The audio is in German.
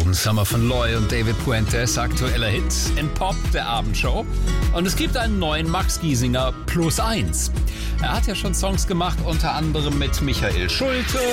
Summer von Loy und David Puentes, aktueller Hit in Pop der Abendshow. Und es gibt einen neuen Max Giesinger +1. Er hat ja schon Songs gemacht, unter anderem mit Michael Schulte.